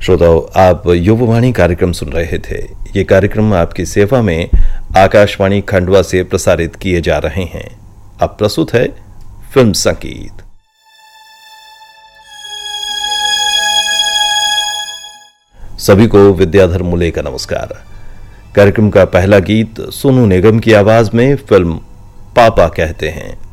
श्रोताओ, आप युववाणी कार्यक्रम सुन रहे थे। ये कार्यक्रम आपकी सेवा में आकाशवाणी खंडवा से प्रसारित किए जा रहे हैं। अब प्रस्तुत है फिल्म संगीत। सभी को विद्याधर मुले का नमस्कार। कार्यक्रम का पहला गीत सोनू निगम की आवाज में फिल्म पापा कहते हैं